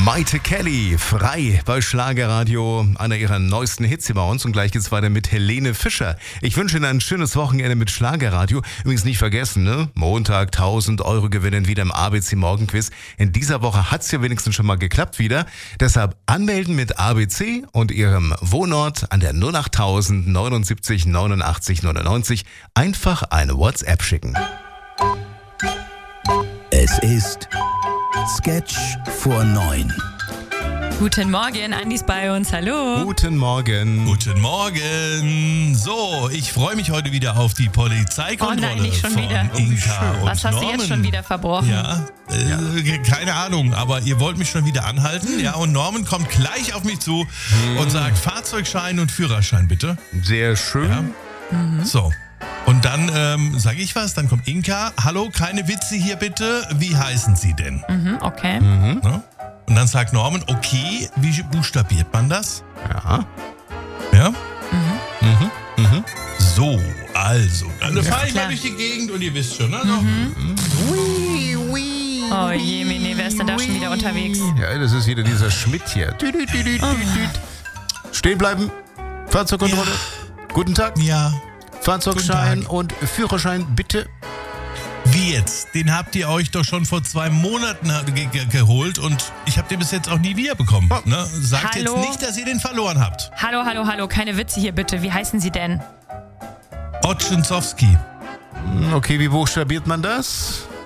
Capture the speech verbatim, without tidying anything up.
Maite Kelly, frei bei Schlagerradio, einer ihrer neuesten Hits hier bei uns. Und gleich geht's weiter mit Helene Fischer. Ich wünsche Ihnen ein schönes Wochenende mit Schlagerradio. Übrigens nicht vergessen, ne? Montag tausend Euro gewinnen wieder im A B C Morgenquiz. In dieser Woche hat's ja wenigstens schon mal geklappt wieder. Deshalb anmelden mit A B C und Ihrem Wohnort an der null acht tausend neunundsiebzig neunundachtzig neunundneunzig. Einfach eine WhatsApp schicken. Es ist Sketch vor neun. Guten Morgen, Andi ist bei uns, hallo. Guten Morgen. Guten Morgen. So, ich freue mich heute wieder auf die Polizeikontrolle Oh nein, nicht schon von wieder. Inka und Was hast Norman. du jetzt schon wieder verbrochen? Ja, äh, ja, keine Ahnung, aber ihr wollt mich schon wieder anhalten. Ja, und Norman kommt gleich auf mich zu hm. und sagt, Fahrzeugschein und Führerschein bitte. Sehr schön. Ja. Mhm. So. Und dann ähm, sage ich was, dann kommt Inka. Hallo, keine Witze hier bitte. Wie heißen Sie denn? Mhm, okay. Mhm. Ja? Und dann sagt Norman, okay, wie buchstabiert man das? Ja. Ja? Mhm. Mhm. Mhm. So, also, dann Ja, fahre ich mal klar. durch die Gegend und ihr wisst schon, ne? Mhm. Ui, ui. Oh je, Mini, wer ist denn da schon wieder unterwegs? Ja, das ist wieder dieser Schmidt hier. Dü, dü, dü, dü, dü, dü. Stehen bleiben. Fahrzeugkontrolle. Guten Tag. Ja. Fahrzeugschein Guten und Führerschein bitte. Wie jetzt? Den habt ihr euch doch schon vor zwei Monaten ge ge geholt und ich habe den bis jetzt auch nie wiederbekommen. Oh. Ne? Sagt Hallo? jetzt nicht, dass ihr den verloren habt. Hallo, hallo, hallo, keine Witze hier bitte. Wie heißen Sie denn? Otschensowski. Okay, wie buchstabiert man das?